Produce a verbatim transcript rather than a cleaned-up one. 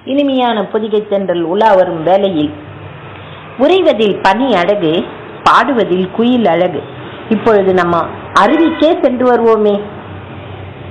இனிமையான பொதிகை தென்றல் உலா வரும் வேளையில் உறைவதில் பனி அழகு, பாடுவதில் குயில் அழகு. இப்பொழுது நம்ம அருவிக்கே சென்று வருவோமே.